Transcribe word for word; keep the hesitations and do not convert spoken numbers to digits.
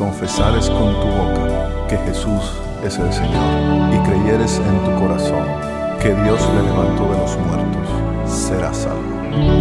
confesares con tu boca que Jesús es el Señor, y creyeres en tu corazón que Dios le levantó de los muertos, serás salvo.